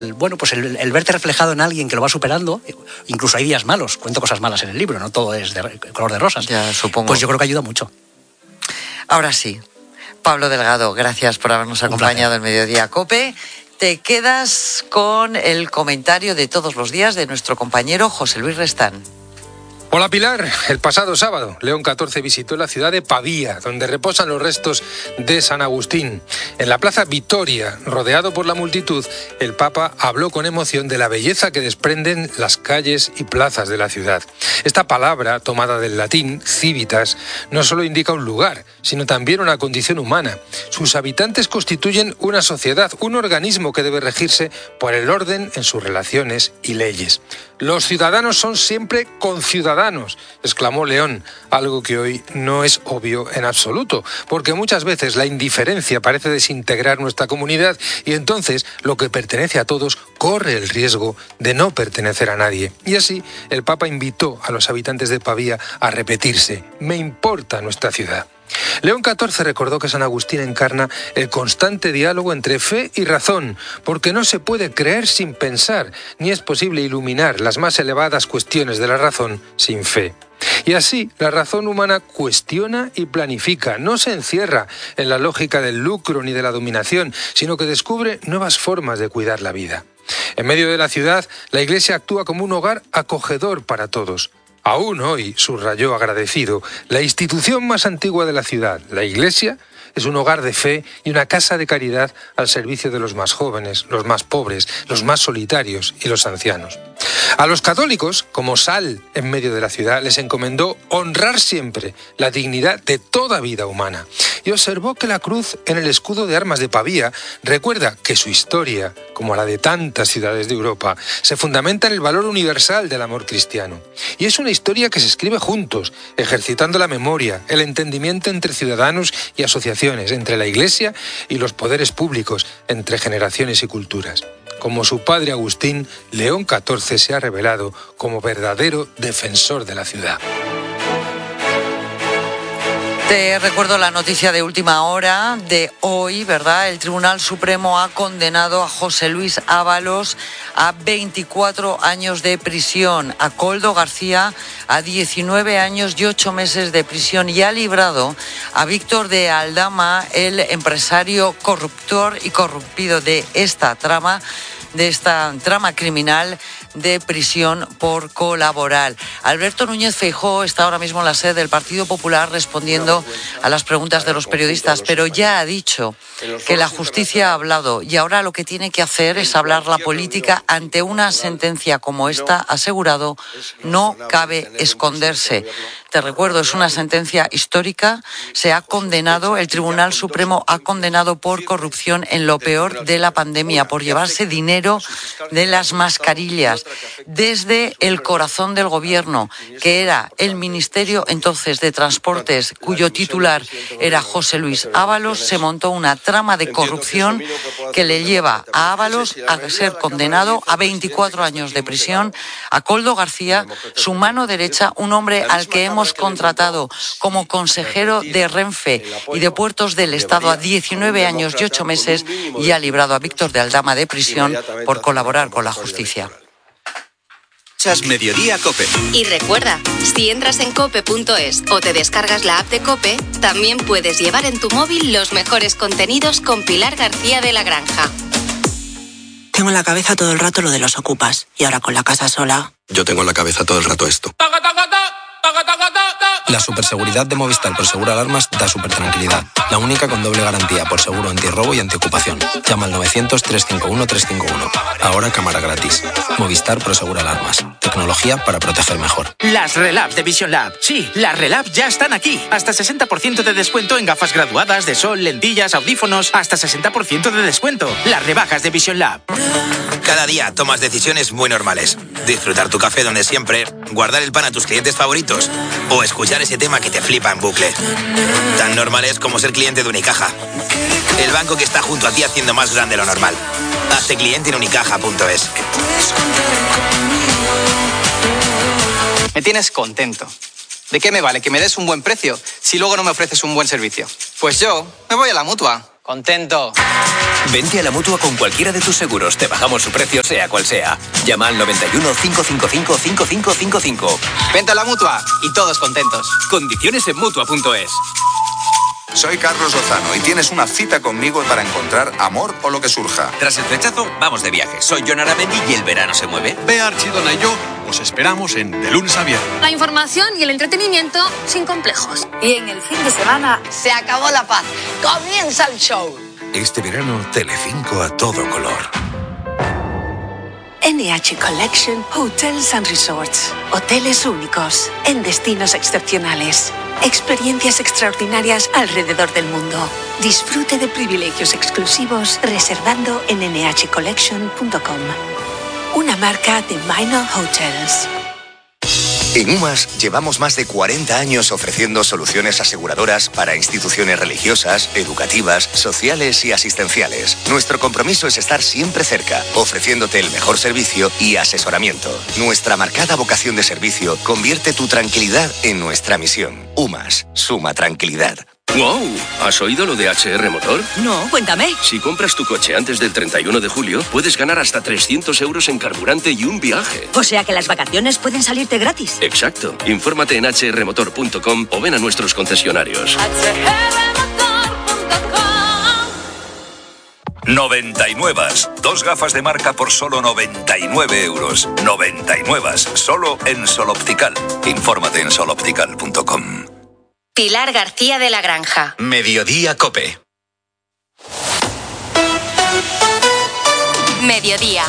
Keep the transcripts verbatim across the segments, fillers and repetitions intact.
Bueno, pues el, el verte reflejado en alguien que lo va superando, incluso hay días malos, cuento cosas malas en el libro, no todo es de color de rosas. Ya, supongo. Pues yo creo que ayuda mucho. Ahora sí, Pablo Delgado, gracias por habernos acompañado en Mediodía COPE. Te quedas con el comentario de todos los días de nuestro compañero José Luis Restán. Hola Pilar, el pasado sábado León catorce visitó la ciudad de Pavía, donde reposan los restos de San Agustín. En la plaza Vitoria, rodeado por la multitud, el Papa habló con emoción de la belleza que desprenden las calles y plazas de la ciudad. Esta palabra, tomada del latín, civitas, no solo indica un lugar, sino también una condición humana. Sus habitantes constituyen una sociedad, un organismo que debe regirse por el orden en sus relaciones y leyes. Los ciudadanos son siempre conciudadanos, exclamó León, algo que hoy no es obvio en absoluto, porque muchas veces la indiferencia parece desintegrar nuestra comunidad y entonces lo que pertenece a todos corre el riesgo de no pertenecer a nadie. Y así el Papa invitó a los habitantes de Pavía a repetirse: me importa nuestra ciudad. León catorce recordó que San Agustín encarna el constante diálogo entre fe y razón, porque no se puede creer sin pensar, ni es posible iluminar las más elevadas cuestiones de la razón sin fe. Y así, la razón humana cuestiona y planifica, no se encierra en la lógica del lucro ni de la dominación, sino que descubre nuevas formas de cuidar la vida. En medio de la ciudad, la Iglesia actúa como un hogar acogedor para todos. Aún hoy, subrayó agradecido, la institución más antigua de la ciudad, la Iglesia, es un hogar de fe y una casa de caridad al servicio de los más jóvenes, los más pobres, los más solitarios y los ancianos. A los católicos, como sal en medio de la ciudad, les encomendó honrar siempre la dignidad de toda vida humana. Y observó que la cruz en el escudo de armas de Pavía recuerda que su historia, como la de tantas ciudades de Europa, se fundamenta en el valor universal del amor cristiano. Y es una historia que se escribe juntos, ejercitando la memoria, el entendimiento entre ciudadanos y asociaciones, entre la Iglesia y los poderes públicos, entre generaciones y culturas. Como su padre Agustín, León catorce se ha revelado como verdadero defensor de la ciudad. Te recuerdo la noticia de última hora de hoy, ¿verdad? El Tribunal Supremo ha condenado a José Luis Ábalos a veinticuatro años de prisión, a Koldo García a diecinueve años y ocho meses de prisión y ha librado a Víctor de Aldama, el empresario corruptor y corrompido de esta trama, de esta trama criminal, de prisión por colaborar. Alberto Núñez Feijóo está ahora mismo en la sede del Partido Popular respondiendo a las preguntas de los periodistas, pero ya ha dicho que la justicia ha hablado y ahora lo que tiene que hacer es hablar la política ante una sentencia como esta. Ha asegurado, no cabe esconderse. Te recuerdo, es una sentencia histórica. Se ha condenado, el Tribunal Supremo ha condenado por corrupción en lo peor de la pandemia, por llevarse dinero de las mascarillas desde el corazón del gobierno, que era el Ministerio entonces de Transportes, cuyo titular era José Luis Ábalos. Se montó una trama de corrupción que le lleva a Ábalos a ser condenado a veinticuatro años de prisión, a Koldo García, su mano derecha, un hombre al que hemos contratado como consejero de Renfe y de Puertos del Estado a diecinueve años y ocho meses y ha librado a Víctor de Aldama de prisión por colaborar con la justicia. Mediodía COPE. Y recuerda, si entras en cope punto es o te descargas la app de COPE, también puedes llevar en tu móvil los mejores contenidos con Pilar García de la Granja. Tengo en la cabeza todo el rato lo de los ocupas y ahora con la casa sola. Yo tengo en la cabeza todo el rato esto. La superseguridad de Movistar Prosegura Alarmas da súper tranquilidad. La única con doble garantía por seguro antirrobo y antiocupación. Llama al novecientos, trescientos cincuenta y uno, trescientos cincuenta y uno. Ahora cámara gratis. Movistar Prosegura Alarmas. Tecnología para proteger mejor. Las Relab de Vision Lab. Sí, las Relab ya están aquí. Hasta sesenta por ciento de descuento en gafas graduadas, de sol, lentillas, audífonos. Hasta sesenta por ciento de descuento. Las rebajas de Vision Lab. Cada día tomas decisiones muy normales. Disfrutar tu café donde siempre, guardar el pan a tus clientes favoritos o escuchar ese tema que te flipa en bucle. Tan normales como ser cliente de Unicaja. El banco que está junto a ti haciendo más grande lo normal. Hazte cliente en unicaja punto es. Me tienes contento. ¿De qué me vale que me des un buen precio si luego no me ofreces un buen servicio? Pues yo me voy a la Mutua. Contento. Vente a la Mutua con cualquiera de tus seguros. Te bajamos su precio, sea cual sea. Llama al noventa y uno, cinco cinco cinco, cinco cinco cinco cinco. Vente a la Mutua y todos contentos. Condiciones en Mutua punto es. Soy Carlos Lozano y tienes una cita conmigo para encontrar amor o lo que surja. Tras el flechazo, vamos de viaje. Soy Jon Aramendi y el verano se mueve. Bea Archidona y yo os esperamos en De Lunes a Viernes. La información y el entretenimiento sin complejos. Y en el fin de semana se acabó la paz. Comienza el show. Este verano, Telecinco a todo color. N H Collection Hotels and Resorts. Hoteles únicos, en destinos excepcionales. Experiencias extraordinarias alrededor del mundo. Disfrute de privilegios exclusivos reservando en ene hache collection punto com. Una marca de Minor Hotels. En UMAS llevamos más de cuarenta años ofreciendo soluciones aseguradoras para instituciones religiosas, educativas, sociales y asistenciales. Nuestro compromiso es estar siempre cerca, ofreciéndote el mejor servicio y asesoramiento. Nuestra marcada vocación de servicio convierte tu tranquilidad en nuestra misión. UMAS, suma tranquilidad. ¡Wow! ¿Has oído lo de H R Motor? No, cuéntame. Si compras tu coche antes del treinta y uno de julio, puedes ganar hasta trescientos euros en carburante y un viaje. O sea que las vacaciones pueden salirte gratis. Exacto. Infórmate en hache erre motor punto com o ven a nuestros concesionarios. hache erre motor punto com. noventa y nueve. Dos gafas de marca por solo noventa y nueve euros. noventa y nueve. Solo en Sol Optical. Infórmate en sol optical punto com. Pilar García de la Granja. Mediodía Cope. Mediodía.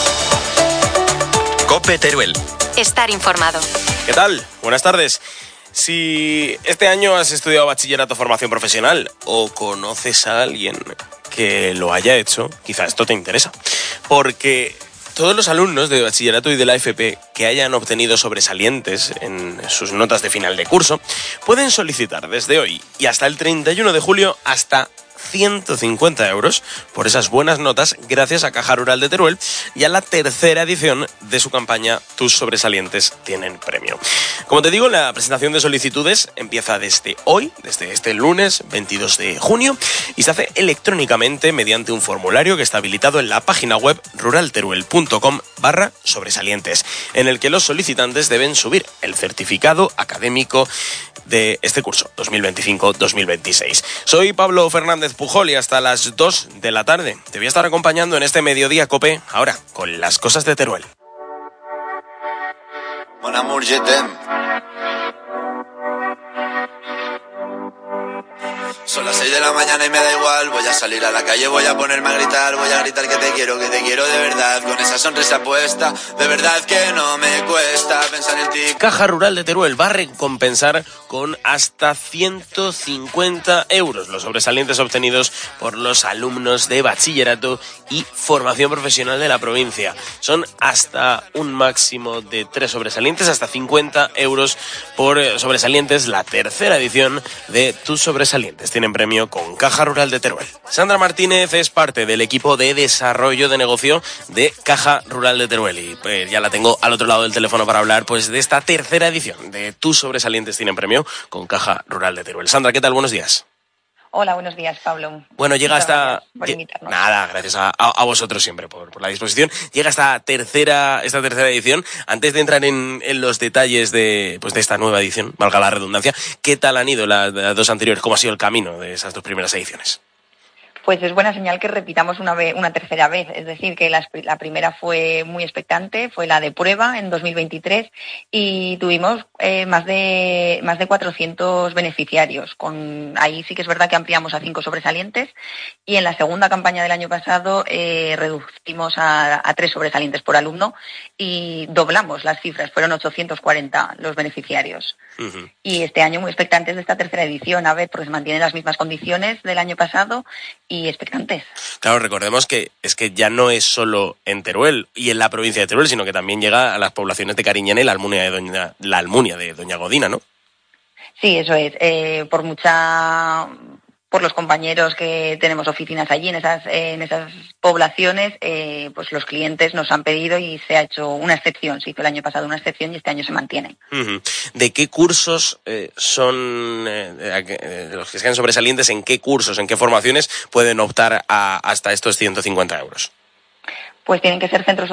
Cope Teruel. Estar informado. ¿Qué tal? Buenas tardes. Si este año has estudiado bachillerato o formación profesional o conoces a alguien que lo haya hecho, quizá esto te interesa. Porque todos los alumnos de bachillerato y de la F P que hayan obtenido sobresalientes en sus notas de final de curso pueden solicitar desde hoy y hasta el treinta y uno de julio hasta ciento cincuenta euros por esas buenas notas gracias a Caja Rural de Teruel y a la tercera edición de su campaña Tus sobresalientes tienen premio. Como te digo, la presentación de solicitudes empieza desde hoy, desde este lunes veintidós de junio, y se hace electrónicamente mediante un formulario que está habilitado en la página web ruralteruel punto com barra sobresalientes, en el que los solicitantes deben subir el certificado académico de este curso dos mil veinticinco dos mil veintiséis. Soy Pablo Fernández Pujol y hasta las dos de la tarde te voy a estar acompañando en este Mediodía Cope, ahora con las cosas de Teruel. Mon amour, je t'aime. Son las seis de la mañana y me da igual. Voy a salir a la calle, voy a ponerme a gritar. Voy a gritar que te quiero, que te quiero de verdad. Con esa sonrisa puesta, de verdad que no me cuesta pensar en ti. Caja Rural de Teruel va a recompensar con hasta ciento cincuenta euros los sobresalientes obtenidos por los alumnos de bachillerato y formación profesional de la provincia. Son hasta un máximo de tres sobresalientes, hasta cincuenta euros por sobresalientes. La tercera edición de Tus sobresalientes tienen premio con Caja Rural de Teruel. Sandra Martínez es parte del equipo de desarrollo de negocio de Caja Rural de Teruel y pues ya la tengo al otro lado del teléfono para hablar pues de esta tercera edición de Tus sobresalientes tienen premio con Caja Rural de Teruel. Sandra, ¿qué tal? Buenos días. Hola, buenos días, Pablo. Bueno, llega hasta... Por invitarnos. Nada, gracias a, a, a vosotros siempre por, por la disposición. Llega esta tercera, esta tercera edición. Antes de entrar en, en los detalles de, pues de esta nueva edición, valga la redundancia, ¿qué tal han ido las, las dos anteriores? ¿Cómo ha sido el camino de esas dos primeras ediciones? Pues es buena señal que repitamos una, vez, una tercera vez, es decir, que la, la primera fue muy expectante, fue la de prueba en dos mil veintitrés y tuvimos eh, más de más de cuatrocientos beneficiarios. Con, ahí sí que es verdad que ampliamos a cinco sobresalientes y en la segunda campaña del año pasado eh, reducimos a, a tres sobresalientes por alumno y doblamos las cifras, fueron ochocientos cuarenta los beneficiarios. Uh-huh. Y este año muy expectantes de esta tercera edición, a ver, porque se mantienen las mismas condiciones del año pasado y expectantes. Claro, recordemos que es que ya no es solo en Teruel y en la provincia de Teruel, sino que también llega a las poblaciones de Cariñena y la Almunia de Doña, la Almunia de Doña Godina, ¿no? Sí, eso es. Eh, por mucha por los compañeros que tenemos oficinas allí en esas, en esas poblaciones, eh, pues los clientes nos han pedido y se ha hecho una excepción. Se hizo el año pasado una excepción y este año se mantiene. Uh-huh. ¿De qué cursos eh, son, eh, de, de los que sean sobresalientes, en qué cursos, en qué formaciones pueden optar a hasta estos ciento cincuenta euros? Pues tienen que ser centros